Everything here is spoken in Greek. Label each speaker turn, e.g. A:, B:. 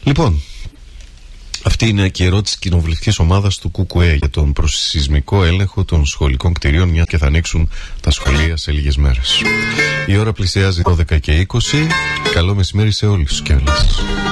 A: Λοιπόν, αυτή είναι και η ερώτηση της κοινοβουλευτικής ομάδας του ΚΚΕ για τον προσεισμικό έλεγχο των σχολικών κτηρίων, μια και θα ανοίξουν τα σχολεία σε λίγες μέρες. Η ώρα πλησιάζει 12:20. Καλό μεσημέρι σε όλους και όλες.